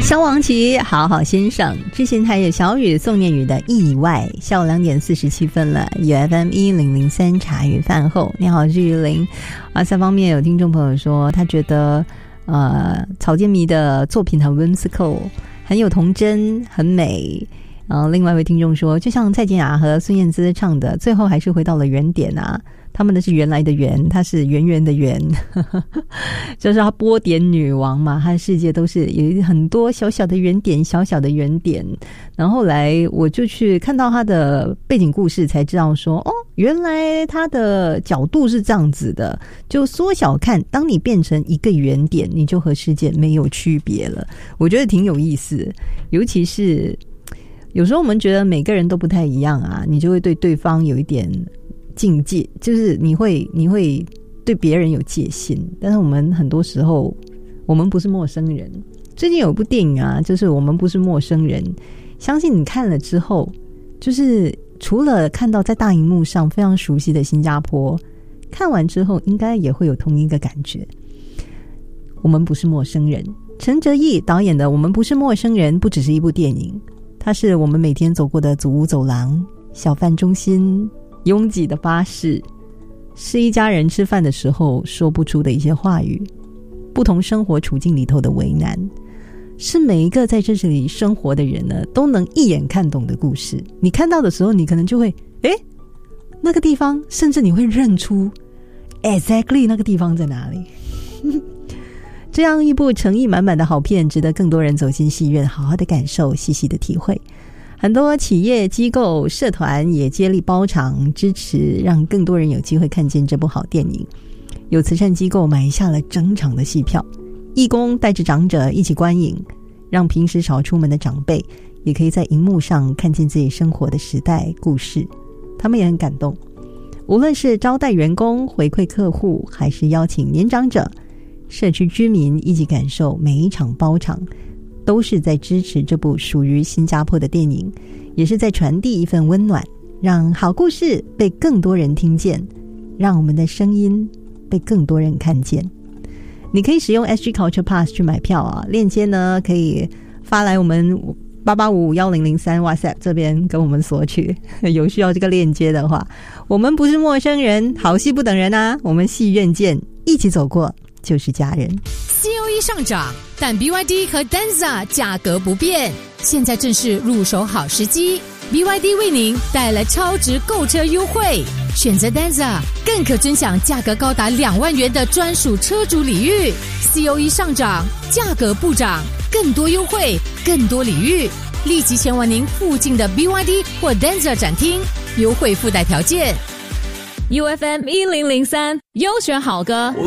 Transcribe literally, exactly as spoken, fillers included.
萧煌奇好好欣赏，之前还有小雨宋念宇的意外。下午两点四十七分了 ，U F M 一零零三茶余饭后，你好，是玉玲。啊，三方面有听众朋友说，他觉得呃草间弥的作品很 whimsical， 很有童真，很美。呃，另外一位听众说，就像蔡健雅和孙燕姿唱的，最后还是回到了原点啊。他们的是原来的圆，他是圆圆的圆，就是他波点女王嘛，他的世界都是有很多小小的圆点，小小的圆点。然后后来我就去看到他的背景故事，才知道说，哦，原来他的角度是这样子的，就缩小看，当你变成一个圆点，你就和世界没有区别了。我觉得挺有意思，尤其是有时候我们觉得每个人都不太一样啊，你就会对对方有一点境界，就是你会你会对别人有戒心，但是我们很多时候我们不是陌生人。最近有一部电影啊，就是我们不是陌生人，相信你看了之后，就是除了看到在大荧幕上非常熟悉的新加坡，看完之后应该也会有同一个感觉。我们不是陌生人，陈哲艺导演的《我们不是陌生人》不只是一部电影，它是我们每天走过的祖屋走廊、小贩中心、拥挤的巴士，是一家人吃饭的时候说不出的一些话语，不同生活处境里头的为难，是每一个在这里生活的人呢都能一眼看懂的故事。你看到的时候，你可能就会诶那个地方，甚至你会认出 exactly 那个地方在哪里这样一部诚意满满的好片，值得更多人走进戏院，好好的感受，细细的体会。很多企业机构社团也接力包场支持，让更多人有机会看见这部好电影。有慈善机构买下了整场的戏票，义工带着长者一起观影，让平时少出门的长辈也可以在荧幕上看见自己生活的时代故事。他们也很感动，无论是招待员工、回馈客户，还是邀请年长者、社区居民一起感受每一场包场，都是在支持这部属于新加坡的电影，也是在传递一份温暖，让好故事被更多人听见，让我们的声音被更多人看见。你可以使用 S G Culture Pass 去买票啊，链接呢可以发来我们八八五五一零零三 WhatsApp 这边跟我们索取，有需要这个链接的话。我们不是陌生人，好戏不等人啊，我们戏院见，一起走过就是家人。 C O E 上涨，但 B Y D 和 Danza 价格不变，现在正是入手好时机。B Y D 为您带来超值购车优惠，选择 Danza 更可尊享价格高达两万元的专属车主礼遇。C O E 上涨，价格不涨，更多优惠，更多礼遇，立即前往您附近的 B Y D 或 Danza 展厅，优惠附带条件。U F M 一零零三优选好歌。